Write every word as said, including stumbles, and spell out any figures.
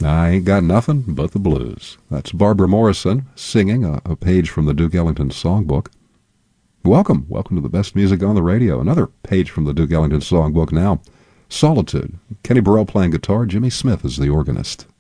I Ain't Got Nothing But the Blues. That's Barbara Morrison singing a, a page from the Duke Ellington Songbook. Welcome. Welcome to the best music on the radio. Another page from the Duke Ellington Songbook now. Solitude. Kenny Burrell playing guitar. Jimmy Smith is the organist.